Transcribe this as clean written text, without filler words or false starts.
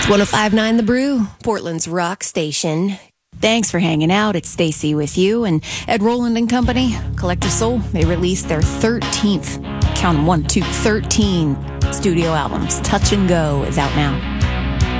105.9 The Brew, Portland's rock station. Thanks for hanging out. It's Stacy with you and Ed Roland and Company. Collective Soul, they released their 13th, count them 1, 2, 13 studio albums. Touch and Go is out now.